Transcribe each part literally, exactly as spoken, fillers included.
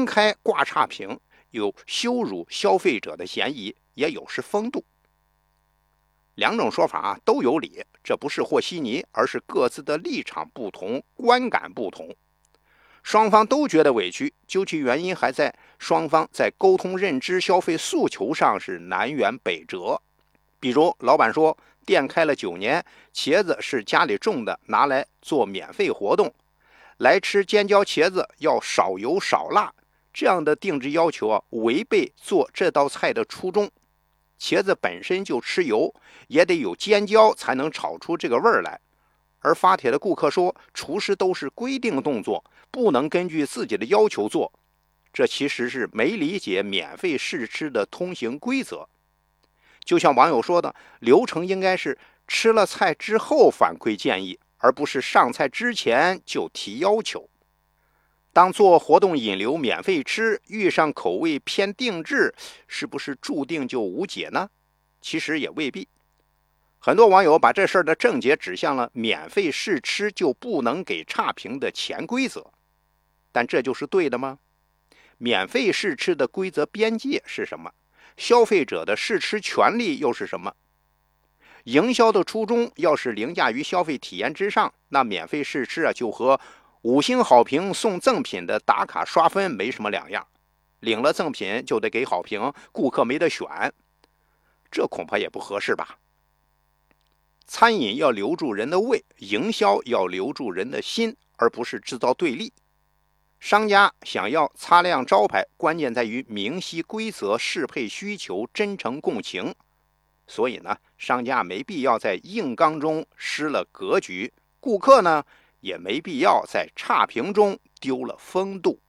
开挂差评，有羞辱消费者的嫌疑，也有失风度。两种说法啊都有理，这不是和稀泥，而是各自的立场不同，观感不同。双方都觉得委屈，究其原因还在双方在沟通认知、消费诉求上是南辕北辙。比如老板说店开了九年，茄子是家里种的，拿来做免费活动，来吃尖椒茄子要少油少辣，这样的定制要求啊，违背做这道菜的初衷。茄子本身就吃油，也得有尖椒才能炒出这个味儿来。而发帖的顾客说，厨师都是规定动作，不能根据自己的要求做，这其实是没理解免费试吃的通行规则。就像网友说的，流程应该是吃了菜之后反馈建议，而不是上菜之前就提要求。当做活动引流免费吃，遇上口味偏定制，是不是注定就无解呢？其实也未必。很多网友把这事儿的症结指向了免费试吃就不能给差评的潜规则，但这就是对的吗？免费试吃的规则边界是什么？消费者的试吃权利又是什么？营销的初衷要是凌驾于消费体验之上，那免费试吃啊，就和五星好评送赠品的打卡刷分没什么两样。领了赠品就得给好评，顾客没得选，这恐怕也不合适吧。餐饮要留住人的胃，营销要留住人的心，而不是制造对立。商家想要擦亮招牌，关键在于明晰规则，适配需求，真诚共情。所以呢，商家没必要在硬刚中失了格局，顾客呢也没必要在差评中丢了风度。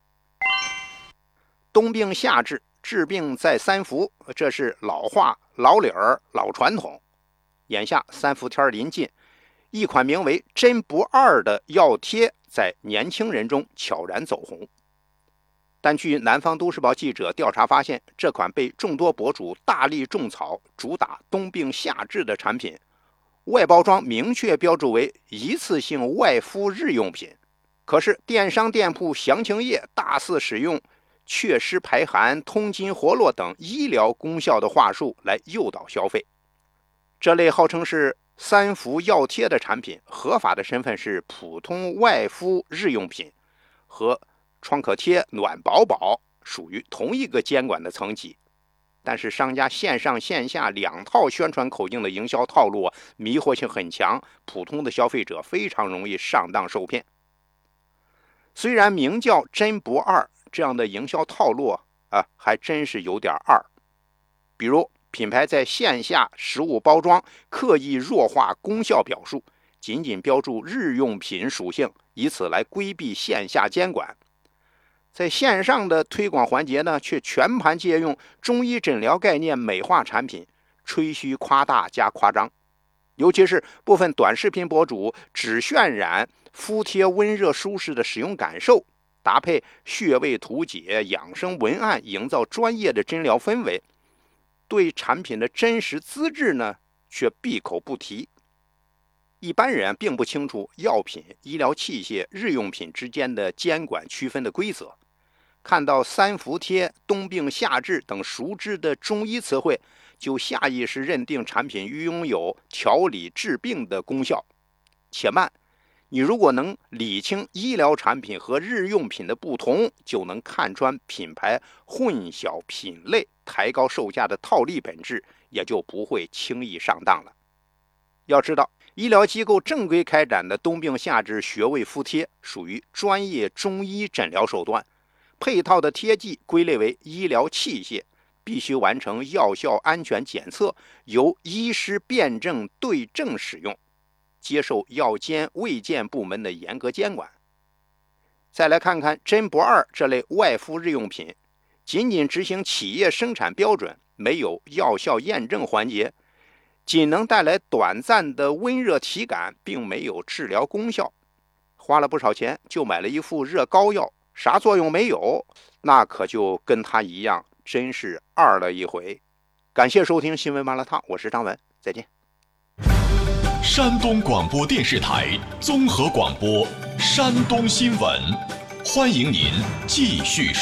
冬病夏治，治病在三伏，这是老话老理儿老传统。眼下三伏天临近，一款名为真不二的药贴在年轻人中悄然走红。但据南方都市报记者调查发现，这款被众多博主大力种草，主打冬病夏治的产品，外包装明确标注为一次性外敷日用品，可是电商店铺详情页大肆使用祛湿排寒、通筋活络等医疗功效的话术来诱导消费。这类号称是三伏药贴的产品，合法的身份是普通外敷日用品，和创可贴、暖宝宝属于同一个监管的层级。但是商家线上线下两套宣传口径的营销套路迷惑性很强，普通的消费者非常容易上当受骗。虽然名叫真不二，这样的营销套路啊，还真是有点二。比如品牌在线下实物包装刻意弱化功效表述，仅仅标注日用品属性，以此来规避线下监管。在线上的推广环节呢，却全盘借用中医诊疗概念美化产品，吹嘘夸大加夸张。尤其是部分短视频博主只渲染敷贴温热舒适的使用感受，搭配穴位图解、养生文案，营造专业的诊疗氛围，对产品的真实资质呢，却闭口不提。一般人并不清楚药品、医疗器械、日用品之间的监管区分的规则，看到三伏贴、冬病夏治等熟知的中医词汇，就下意识认定产品拥有调理治病的功效。且慢，你如果能理清医疗产品和日用品的不同，就能看穿品牌混淆品类、抬高售价的套利本质，也就不会轻易上当了。要知道，医疗机构正规开展的冬病夏治穴位敷贴属于专业中医诊疗手段，配套的贴剂归类为医疗器械，必须完成药效安全检测，由医师辩证对症使用，接受药监、卫健部门的严格监管。再来看看真不二这类外敷日用品，仅仅执行企业生产标准，没有药效验证环节，仅能带来短暂的温热体感，并没有治疗功效。花了不少钱就买了一副热膏药，啥作用没有，那可就跟他一样，真是二了一回。感谢收听新闻麻辣烫，我是张文，再见。 山东广播电视台综合广播，山东新闻，欢迎您继续